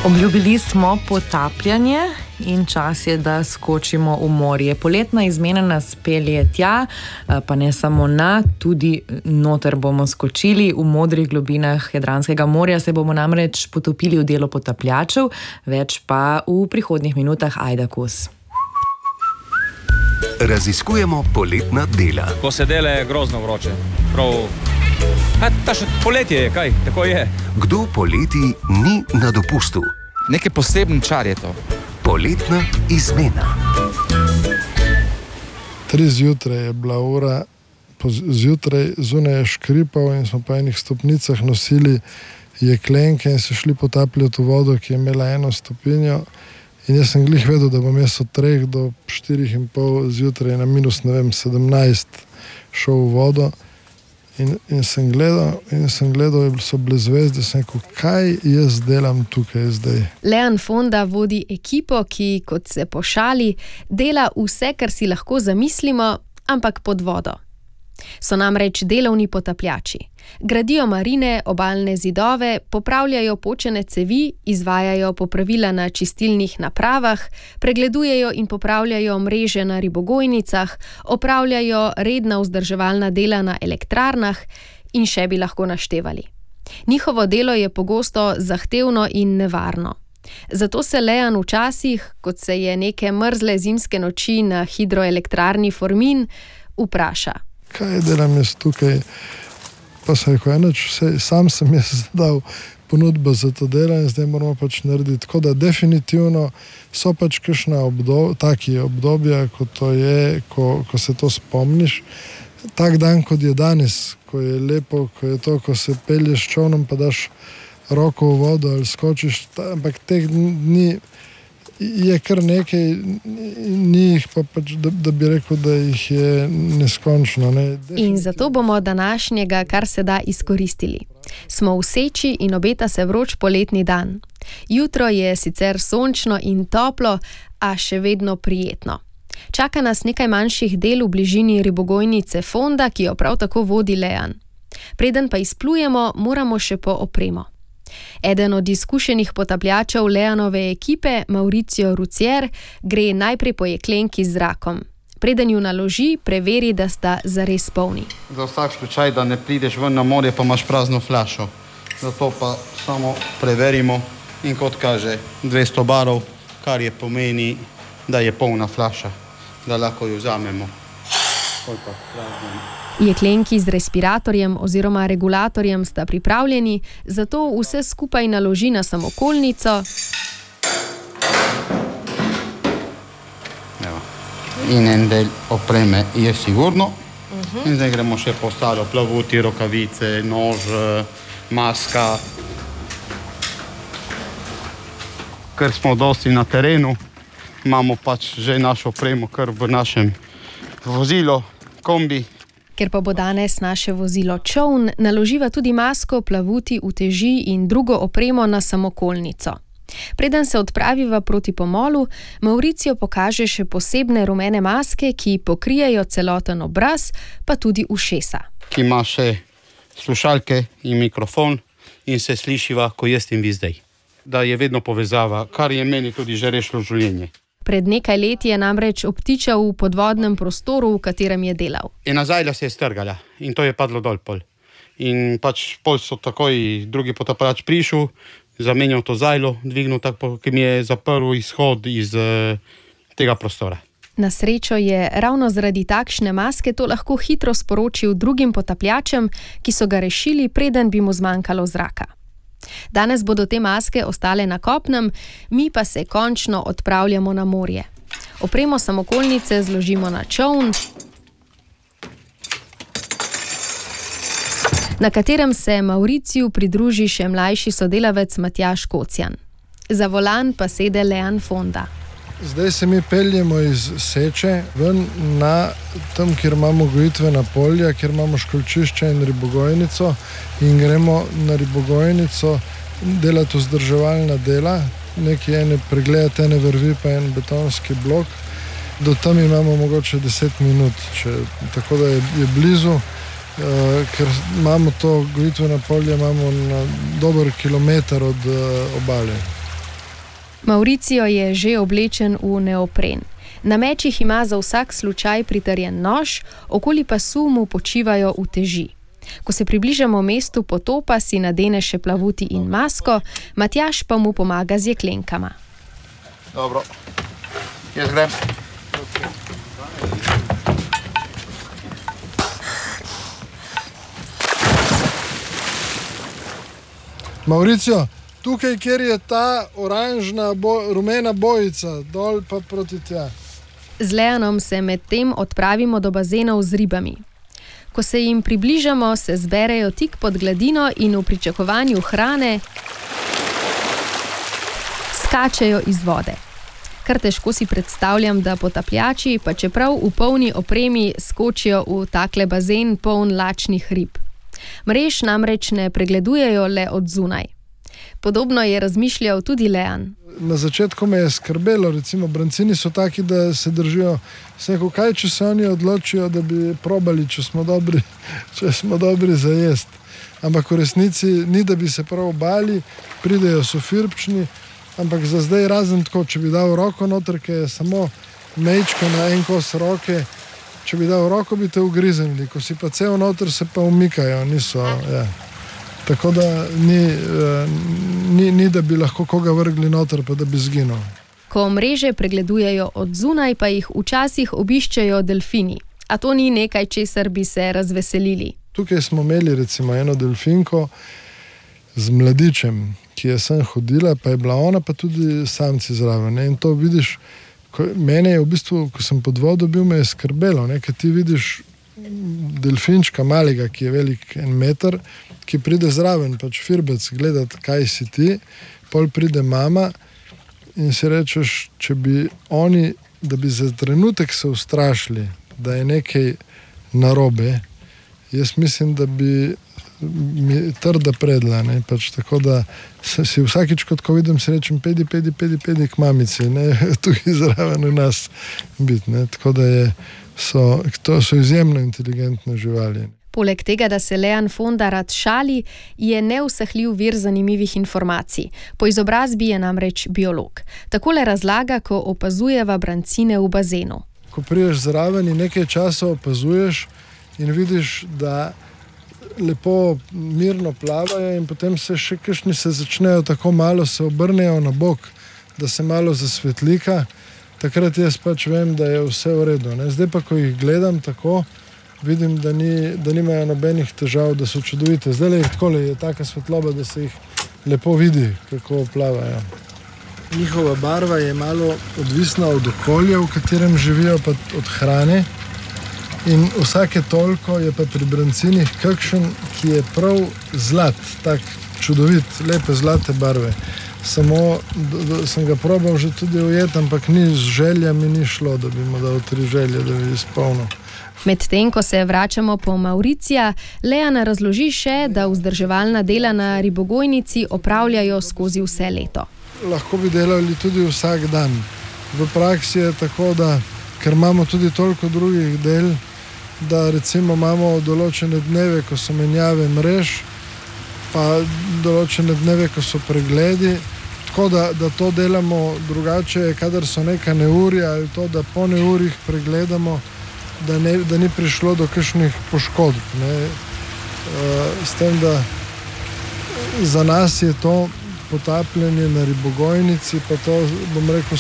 Obljubili smo potapljanje in čas je, da skočimo v morje. Poletna izmena nas pelje tja, pa ne samo tudi noter bomo skočili. V modrih globinah Jadranskega morja se bomo namreč potopili v delo potapljačev, več pa v prihodnjih minutah. Ajda Kos. Raziskujemo poletna dela. Ko se dela, je grozno vroče. Ta še poletje je, kaj? Tako je. Kdo poleti ni na dopustu? Nekaj poseben čar je to. Poletna izmena. 3 zjutraj je bila ura, zjutraj zunaj je škripal in smo po enih stopnicah nosili jeklenke in se šli potapljati v vodo, ki je imela 1 stopinjo. In jaz sem glih vedel, da bom jaz od 3 do 4,5 zjutraj na minus, 17 šel v vodo. In sem gledal, so bile zvezde, sem rekel, kaj jaz delam tukaj zdaj. Lejan Fonda vodi ekipo, ki, kot se pošali, dela vse, kar si lahko zamislimo, ampak pod vodo. So namreč delovni potapljači. Gradijo marine, obalne zidove, popravljajo počene cevi, izvajajo popravila na čistilnih napravah, pregledujejo in popravljajo mreže na ribogojnicah, opravljajo redna vzdrževalna dela na elektrarnah in še bi lahko naštevali. Njihovo delo je pogosto zahtevno in nevarno. Zato se Lejan včasih, kot se je neke mrzle zimske noči na hidroelektrarni Formin, vpraša. Kaj delam jaz tukaj? Pa sem rekel, sam sem jaz dal ponudbo za to delo in zdaj moramo pač narediti. Tako da definitivno so pač kakšna taki obdobja, ko to je, ko se to spomniš. Tak dan, kot je danes, ko je lepo, ko je to, ko se pelješ čolnom, pa daš roko v vodo ali skočiš, ampak teh dni je kar nekaj, ni jih pa pač, da bi rekel, da jih je neskončno. Ne? In zato bomo današnjega kar se da izkoristili. Smo v seči in obeta se vroč poletni dan. Jutro je sicer sončno in toplo, a še vedno prijetno. Čaka nas nekaj manjših del v bližini ribogojnice Fonda, ki jo prav tako vodi Lejan. Preden pa izplujemo, moramo še po opremo. Eden od izkušenih potapljačev Lejanove ekipe, Mauricio Rucier, gre najprej po jeklenki z zrakom. Preden ju naloži, preveri, da sta zares polni. Za vsak slučaj, da ne prideš ven na morje, pa imaš prazno flašo. Zato pa samo preverimo in kot kaže 200 barov, kar je pomeni, da je polna flaša, da lahko jo vzamemo. Jeklenki z respiratorjem oziroma regulatorjem sta pripravljeni, zato vse skupaj naloži na samokolnico. Evo. In en del opreme je sigurno. In zdaj gremo še po ostalo, plavuti, rokavice, nož, maska. Ker smo dosti na terenu, imamo pač že našo opremo kar v našem vozilu, kombi. Ker pa bo danes naše vozilo čoln, naloživa tudi masko, plavuti, uteži in drugo opremo na samokolnico. Preden se odpraviva proti pomolu, Mauricio pokaže še posebne rumene maske, ki pokrijejo celoten obraz, pa tudi ušesa. Ki ima še slušalke in mikrofon in se slišiva, ko jaz in vi zdaj. Da je vedno povezava, kar je meni tudi že rešilo življenje. Pred nekaj leti je namreč obtičal v podvodnem prostoru, v katerem je delal. Ena zajla se je strgala in to je padlo dol pol. In pač pol so takoj drugi potapljač prišel, zamenjal to zajlo, dvignil tako, ki mi je zaprl izhod iz tega prostora. Na srečo je ravno zaradi takšne maske to lahko hitro sporočil drugim potapljačem, ki so ga rešili, preden bi mu zmanjkalo zraka. Danes bodo te maske ostale na kopnem, mi pa se končno odpravljamo na morje. Opremo samokolnice zložimo na čoln, na katerem se Mauriciju pridruži še mlajši sodelavec Matjaž Kocjan. Za volan pa sede Lejan Fonda. Zdaj se mi peljemo iz seče ven na tam, kjer imamo gojitvena polja, kjer imamo školjčišča in ribogojnico in gremo na ribogojnico delati vzdrževalna dela, ene pregledati ene vrvi pa en betonski blok. Do tam imamo mogoče 10 minut, tako da je blizu, ker imamo to gojitveno polje, imamo na dober kilometer od obale. Mauricio je že oblečen v neopren. Na mečih ima za vsak slučaj pritrjen nož, okoli pasu mu počivajo uteži. Ko se približamo mestu potopa, si nadene še plavuti in masko, Matjaž pa mu pomaga z jeklenkama. Dobro, jaz grem. Mauricio, tukaj, kjer je ta oranžna, rumena bojica, dol pa proti tja. Z Leanom se medtem odpravimo do bazenov z ribami. Ko se jim približamo, se zberejo tik pod gladino in v pričakovanju hrane skačejo iz vode. Kar težko si predstavljam, da potapljači, pa čeprav v polni opremi, skočijo v takle bazen poln lačnih rib. Mrež namreč ne pregledujejo le od zunaj. Podobno je razmišljal tudi Lean. Na začetku me je skrbelo, recimo brancini so taki, da se držijo. Sem rekel, kaj če se oni odločijo, da bi probali, če smo dobri za jest. Ampak v resnici ni, da bi se prav bali, pridejo so firpčni, ampak za zdaj razen tako, če bi dal roko noter, ki je samo mejčko na en kos roke, če bi dal roko, bi te ugriznili, ko si pa cel noter, se pa umikajo, niso, ja. Tako da ni, da bi lahko koga vrgli noter, pa da bi zginil. Ko mreže pregledujejo od zunaj, pa jih včasih obiščejo delfini. A to ni nekaj, česar bi se razveselili. Tukaj smo imeli recimo eno delfinko z mladičem, ki je sem hodila, pa je bila ona, pa tudi samci zraven. In to vidiš, mene je v bistvu, ko sem pod vodo bil, me je skrbelo, ker ti vidiš delfinčka malega, ki je velik 1 meter, ki pride zraven, pač firbec gledati, kaj si ti, pol pride mama in si rečeš, če bi oni, da bi za trenutek se ustrašili, da je nekaj narobe, jaz mislim, da bi mi trda predla, ne, pač tako da si vsakič, ko vidim, si rečem, pedi k mamici, ne, tukaj zraven v nas biti, ne, tako da to so izjemno inteligentne živali. Poleg tega, da se Lean Fonda rad šali, je neusahljiv vir zanimivih informacij. Po izobrazbi je namreč biolog. Takole razlaga, ko opazujeva brancine v bazenu. Ko priješ zraven in nekaj časa opazuješ in vidiš, da lepo mirno plavajo in potem se še kakšni se začnejo tako malo, se obrnejo na bok, da se malo zasvetlika, takrat jaz pač vem, da je vse v redu, ne? Zdaj pa, ko jih gledam tako, vidim, da nimajo nobenih težav, da so čudovite. Zdaj je takole, je taka svetloba, da se jih lepo vidi, kako plavajo. Njihova barva je malo odvisna od okolja, v katerem živijo, pa od hrane. In vsake toliko je pa pri brancinih kakšen, ki je prav zlat, tak čudovit, lepe zlate barve. Samo sem ga probal že tudi ujeti, ampak ni z željami ni šlo, da bi mu dal 3 želje, da bi izpolnil. Medtem, ko se vračamo po Mauricija, Lean razloži še, da vzdrževalna dela na ribogojnici opravljajo skozi vse leto. Lahko bi delali tudi vsak dan. V praksi je tako, da ker imamo tudi toliko drugih del, da recimo imamo določene dneve, ko so menjave mrež, pa določene dneve, ko so pregledi, tako da to delamo drugače, kadar so neka neurja ali to, da po neurjih pregledamo, da ni prišlo do kakšnih poškodb. Ne. S tem, da za nas je to potapljanje na ribogojnici, pa to, bom rekel,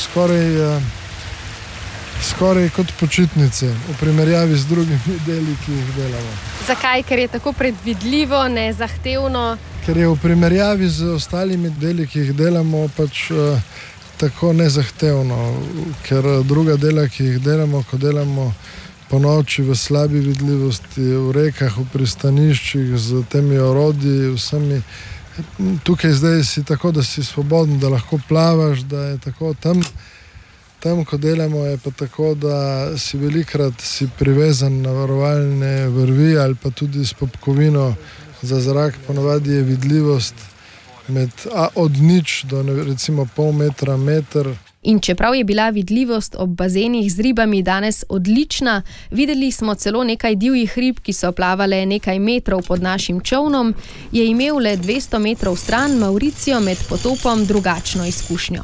skoraj kot počitnice v primerjavi z drugimi deli, ki jih delamo. Zakaj? Ker je tako predvidljivo, nezahtevno? Ker je v primerjavi z ostalimi deli, ki jih delamo, pač tako nezahtevno. Ker druga dela, ki jih delamo, ko delamo po noči v slabi vidljivosti, v rekah, v pristaniščih, z temi orodji, vsemi. Tukaj zdaj si tako, da si svoboden, da lahko plavaš, da je tako tam, ko delamo, je pa tako, da si velikrat privezan na varovalne vrvi ali pa tudi s popkovino za zrak. Ponavadi je vidljivost od nič do recimo pol metra, meter. In čeprav je bila vidljivost ob bazenih z ribami danes odlična, videli smo celo nekaj divjih rib, ki so plavale nekaj metrov pod našim čolnom, je imel le 200 metrov stran Mauricio med potopom drugačno izkušnjo.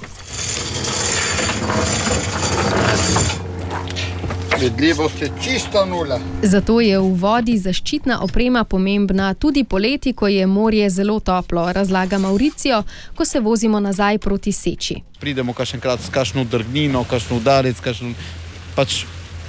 Vidljivost je čisto nula. Zato je v vodi zaščitna oprema pomembna tudi poleti, ko je morje zelo toplo, razlaga Mauricio, ko se vozimo nazaj proti Seči. Pridemo kakšenkrat s kakšno drgnino, kakšno udarec, pač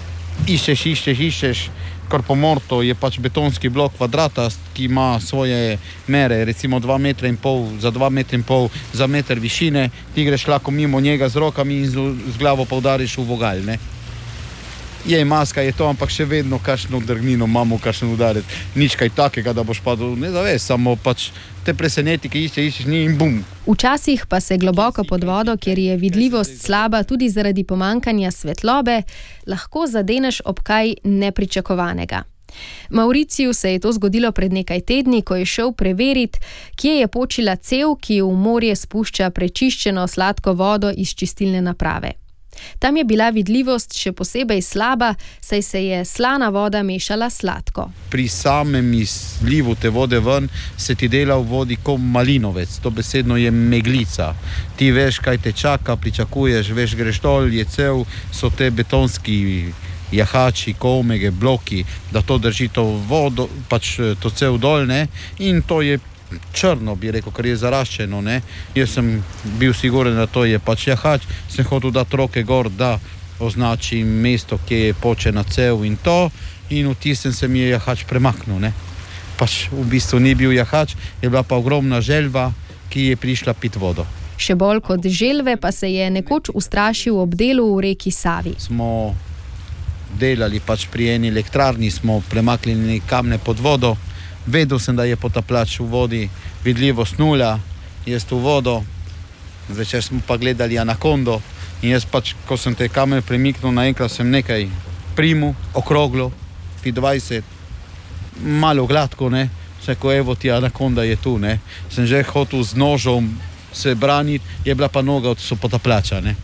iščeš, kar po morto je pač betonski blok kvadratast, ki ima svoje mere, recimo 2,5 metra, za 2,5 metra, za meter višine, ti greš lahko mimo njega z rokami in z glavo pa udariš v vogalj, ne? Je maska, je to, ampak še vedno kakšno drgnino imamo, kakšen udarec. Nič kaj takega, da boš padel, ne zaveš, samo pač te preseneti, ki iščeš ni in bum. Včasih pa se globoko pod vodo, kjer je vidljivost slaba tudi zaradi pomankanja svetlobe, lahko zadeneš ob kaj nepričakovanega. Mauriciju se je to zgodilo pred nekaj tedni, ko je šel preveriti, kje je počila cev, ki v morje spušča prečiščeno sladko vodo iz čistilne naprave. Tam je bila vidljivost še posebej slaba, saj se je slana voda mešala sladko. Pri samem izlivu te vode ven se ti dela v vodi kot malinovec, to besedno je meglica. Ti veš, kaj te čaka, pričakuješ, veš, greš dol, je cev, so te betonski jahači, komege, bloki, da to drži to vodo, pač to cev dol, ne, in to je črno, bi rekel, ker je zaraščeno, ne. Jaz sem bil siguren, da to je pač jahač, sem hotel dati roke gor, da označim mesto, kje je počena cev in to, in v tistem se mi je jahač premaknil, ne. Pač v bistvu ni bil jahač, je bila pa ogromna želva, ki je prišla pit vodo. Še bolj kot želve pa se je nekoč ustrašil ob delu v reki Savi. Smo delali pač pri eni elektrarni, smo premaknili kamne pod vodo. Vedel sem, da je potapljač v vodi, vidljivost nula, jaz v vodo, zvečer smo pa gledali anakondo in jaz pač, ko sem te kamere premiknil, naenkrat sem nekaj primil, okroglo, pri 20, malo gladko, ne, sem rekel, evo ti anakonda je tu, ne, sem že hotel z nožom se braniti, je bila pa noga od potapljača, ne.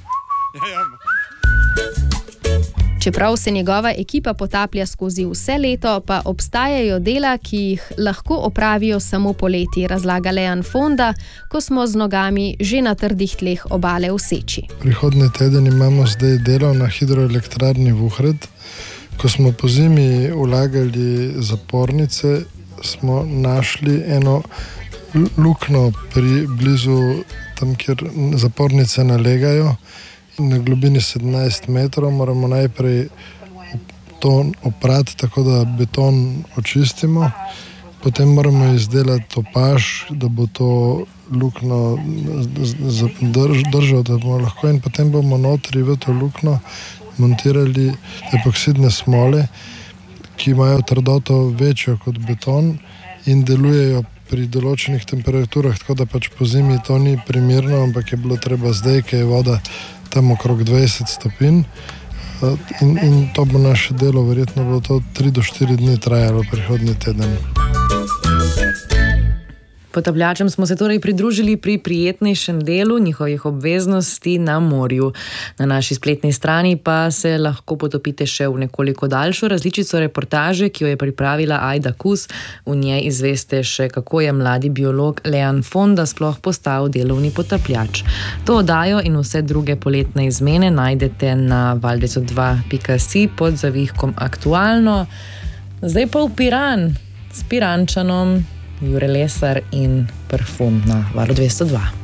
Čeprav se njegova ekipa potaplja skozi vse leto, pa obstajajo dela, ki jih lahko opravijo samo poleti, razlaga Lejan Fonda, ko smo z nogami že na trdih tleh obale v Seči. Prihodnji teden imamo zdaj delo na hidroelektrarni Vuhred. Ko smo po zimi vlagali zapornice, smo našli eno luknjo blizu tam, kjer zapornice nalegajo. Na globini 17 metrov moramo najprej to oprati, tako da beton očistimo. Potem moramo izdelati topaž, da bo to luknjo držal, da bomo lahko. In potem bomo notri v to luknjo montirali epoksidne smole, ki imajo trdoto večjo kot beton in delujejo pri določenih temperaturah, tako da pač po zimi to ni primerno, ampak je bilo treba zdaj, ker je voda tam okrog 20 stopinj in to bo naše delo, verjetno bo to 3 do 4 dni trajalo prihodnji teden. Potapljačem smo se torej pridružili pri prijetnejšem delu njihovih obveznosti na morju. Na naši spletni strani pa se lahko potopite še v nekoliko daljšo različico reportaže, ki jo je pripravila Ajda Kus. V njej izveste še, kako je mladi biolog Lejan Fonda sploh postal delovni potapljač. To oddajo in vse druge poletne izmene najdete na valdeco2.si pod zavihkom Aktualno. Zdaj pa v Piran s Pirančanom, Jure Lesar in Parfum na Valu 202.